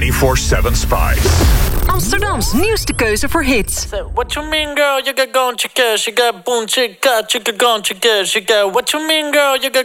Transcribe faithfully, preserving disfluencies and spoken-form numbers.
vierentwintig zeven Spice. Amsterdams nieuwste keuze voor hits. What you mean, girl? You got gone chicken. She got boom chicken. Chicken gone chicken. She got what you mean, girl? You got